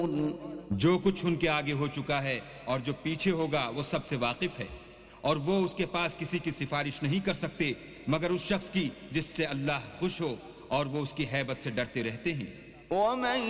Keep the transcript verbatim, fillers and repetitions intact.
जो कुछ उनके आगे हो चुका है और जो पीछे होगा वो सबसे वाकिफ है, और वो उसके पास किसी की सिफारिश नहीं कर सकते मगर उस शख्स की जिससे अल्लाह खुश हो और वो उसकी हैबत से डरते रहते हैं।